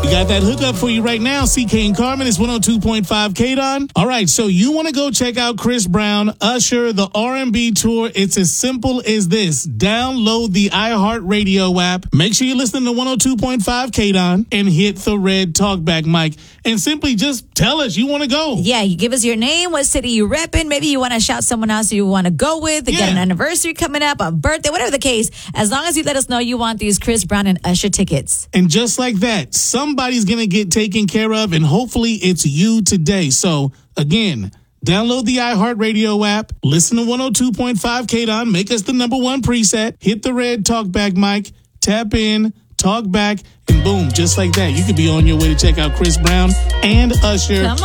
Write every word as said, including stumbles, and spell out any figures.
We got that hookup for you right now. C K and Carmen is one oh two point five K D O N. All right, so you want to go check out Chris Brown, Usher, the R and B tour. It's as simple as this. Download the iHeartRadio app. Make sure you listen to one oh two point five K D O N and hit the red talkback mic. And simply just tell us you want to go. Yeah, you give us your name, what city you repping. Maybe you want to shout someone else you want to go with. They Yeah. got an anniversary coming up, a birthday, whatever the case. As long as you let us know you want these Chris Brown and Usher tickets. And just like that, somebody's going to get taken care of, and hopefully it's you today. So, again, download the iHeartRadio app, listen to one oh two point five K D O N, make us the number one preset, hit the red talkback mic, tap in, talk back, and boom, just like that, you could be on your way to check out Chris Brown and Usher. Come